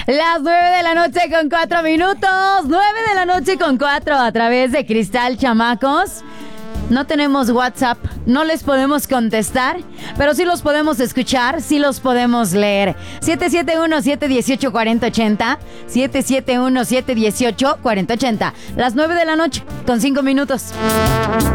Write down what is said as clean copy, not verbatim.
Las 9:04 a.m. 9:04 a través de Cristal, chamacos. No tenemos WhatsApp, no les podemos contestar, pero sí los podemos escuchar, sí los podemos leer. 771-718-4080, 771-718-4080. Las 9:05 a.m.